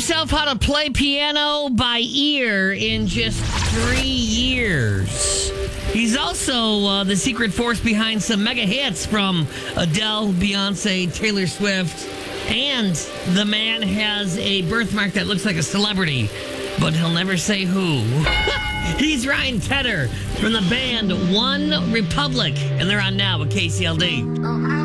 himself how to play piano by ear in just 3 years. He's also the secret force behind some mega hits from Adele, Beyonce, Taylor Swift, and the man has a birthmark that looks like a celebrity, but he'll never say who. He's Ryan Tedder from the band One Republic, and they're on now with KCLD.